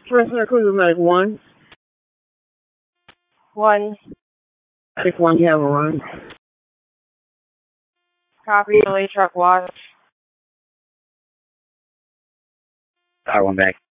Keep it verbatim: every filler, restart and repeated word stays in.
First Center Cruiser Medic one. One. Six one, you have a run. Copy, delay truck watch. Power one back.